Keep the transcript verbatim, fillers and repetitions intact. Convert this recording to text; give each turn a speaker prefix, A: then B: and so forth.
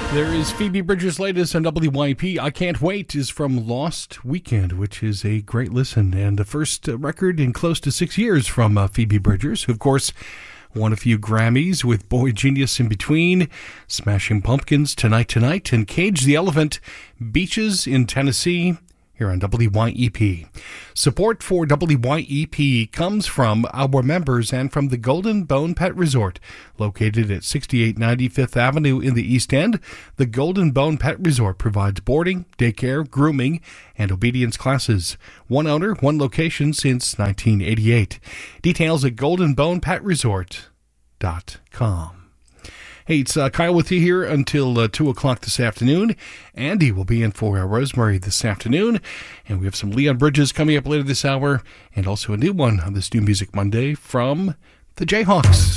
A: There is Phoebe Bridgers' latest on W Y P. I Can't Wait is from Lost Weekend, which is a great listen, and the first record in close to six years from uh, Phoebe Bridgers, who, of course, won a few Grammys with Boy Genius in between, Smashing Pumpkins, Tonight Tonight, and Cage the Elephant, Beaches in Tennessee, here on W Y E P. Support for W Y E P comes from our members and from the Golden Bone Pet Resort, located at sixty-eight ninety Fifth Avenue in the East End. The Golden Bone Pet Resort provides boarding, daycare, grooming, and obedience classes. One owner, one location since nineteen eighty-eight. Details at golden bone pet resort dot com. Hey, it's uh, Kyle with you here until uh, two o'clock this afternoon. Andy will be in for uh, Rosemary this afternoon. And we have some Leon Bridges coming up later this hour. And also a new one on this New Music Monday from the Jayhawks.